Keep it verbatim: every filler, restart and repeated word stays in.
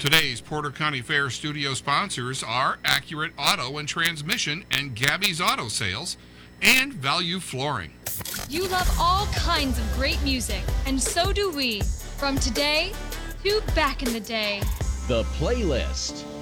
Today's Porter County Fair studio sponsors are Accurate Auto and Transmission and Gabby's Auto Sales and Value Flooring. You love all kinds of great music, and so do we. From today to back in the day. The Playlist.